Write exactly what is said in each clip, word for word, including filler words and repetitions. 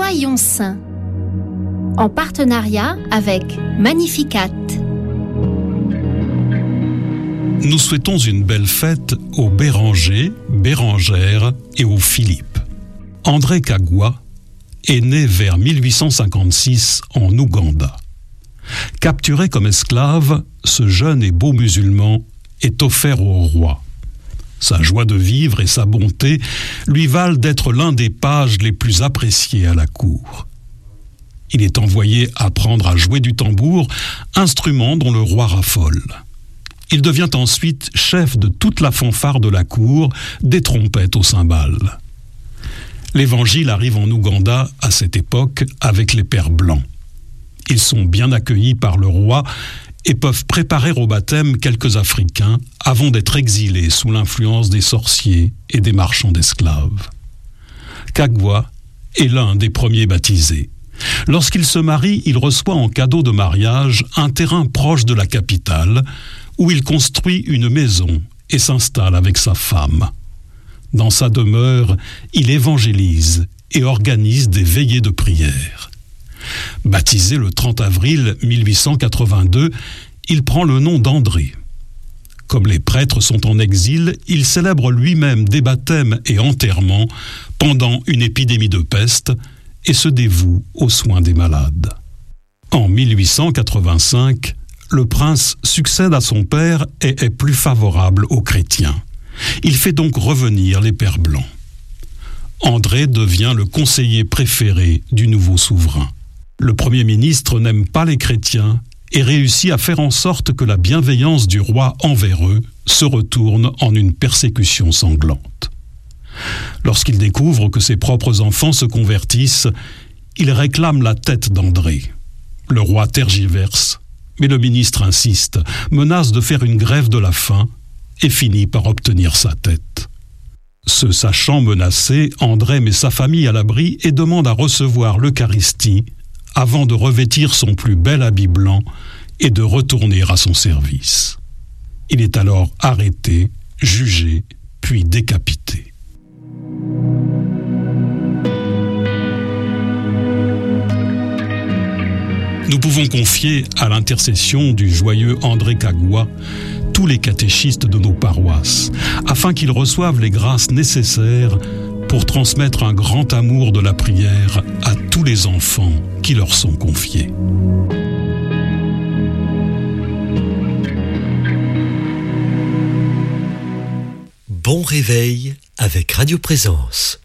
Soyons saints, en partenariat avec Magnificat. Nous souhaitons une belle fête aux Béranger, Bérangère et aux Philippe. André Kagwa est né vers mille huit cent cinquante-six en Ouganda. Capturé comme esclave, ce jeune et beau musulman est offert au roi. Sa joie de vivre et sa bonté lui valent d'être l'un des pages les plus appréciés à la cour. Il est envoyé apprendre à jouer du tambour, instrument dont le roi raffole. Il devient ensuite chef de toute la fanfare de la cour, des trompettes aux cymbales. L'évangile arrive en Ouganda à cette époque avec les pères blancs. Ils sont bien accueillis par le roi et peuvent préparer au baptême quelques Africains avant d'être exilés sous l'influence des sorciers et des marchands d'esclaves. Kagwa est l'un des premiers baptisés. Lorsqu'il se marie, il reçoit en cadeau de mariage un terrain proche de la capitale où il construit une maison et s'installe avec sa femme. Dans sa demeure, il évangélise et organise des veillées de prière. Baptisé le trente avril mille huit cent quatre-vingt-deux, il prend le nom d'André. Comme les prêtres sont en exil, il célèbre lui-même des baptêmes et enterrements pendant une épidémie de peste et se dévoue aux soins des malades. En mille huit cent quatre-vingt-cinq, le prince succède à son père et est plus favorable aux chrétiens. Il fait donc revenir les pères blancs. André devient le conseiller préféré du nouveau souverain. Le Premier ministre n'aime pas les chrétiens et réussit à faire en sorte que la bienveillance du roi envers eux se retourne en une persécution sanglante. Lorsqu'il découvre que ses propres enfants se convertissent, il réclame la tête d'André. Le roi tergiverse, mais le ministre insiste, menace de faire une grève de la faim et finit par obtenir sa tête. Se sachant menacé, André met sa famille à l'abri et demande à recevoir l'Eucharistie avant de revêtir son plus bel habit blanc et de retourner à son service. Il est alors arrêté, jugé, puis décapité. Nous pouvons confier à l'intercession du joyeux André Kagwa tous les catéchistes de nos paroisses, afin qu'ils reçoivent les grâces nécessaires pour transmettre un grand amour de la prière à tous les enfants qui leur sont confiés. Bon réveil avec Radio Présence.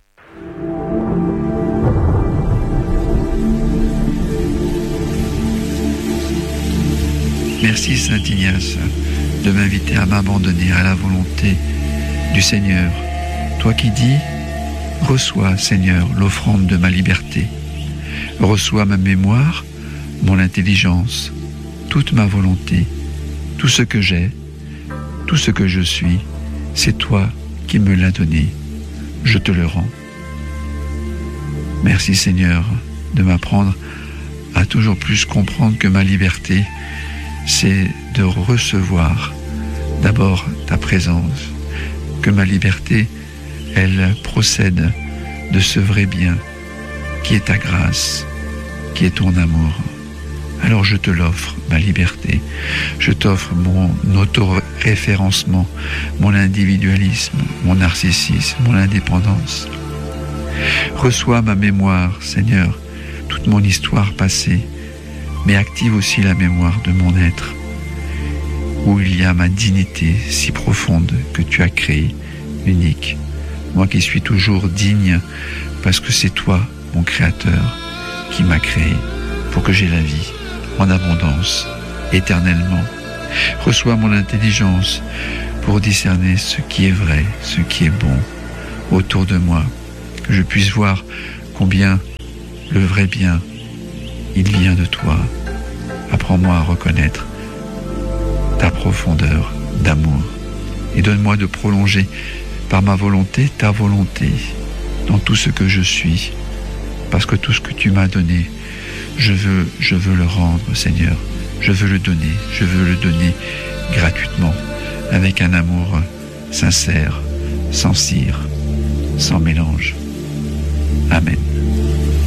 Merci Saint Ignace de m'inviter à m'abandonner à la volonté du Seigneur. Toi qui dis, reçois Seigneur l'offrande de ma liberté. Reçois ma mémoire, mon intelligence, toute ma volonté, tout ce que j'ai, tout ce que je suis, c'est toi qui me l'as donné. Je te le rends. Merci Seigneur de m'apprendre à toujours plus comprendre que ma liberté, c'est de recevoir d'abord ta présence, que ma liberté, elle procède de ce vrai bien qui est ta grâce, qui est ton amour. Alors je te l'offre, ma liberté. Je t'offre mon autoréférencement, mon individualisme, mon narcissisme, mon indépendance. Reçois ma mémoire, Seigneur, toute mon histoire passée, mais active aussi la mémoire de mon être, où il y a ma dignité si profonde que tu as créée, unique. Moi qui suis toujours digne, parce que c'est toi, mon Créateur, qui m'as créé, pour que j'ai la vie, en abondance, éternellement. Reçois mon intelligence pour discerner ce qui est vrai, ce qui est bon autour de moi, que je puisse voir combien le vrai bien, il vient de toi. Apprends-moi à reconnaître ta profondeur d'amour et donne-moi de prolonger par ma volonté ta volonté dans tout ce que je suis, parce que tout ce que tu m'as donné, je veux, je veux le rendre, Seigneur. Je veux le donner, je veux le donner gratuitement, avec un amour sincère, sans cire, sans mélange.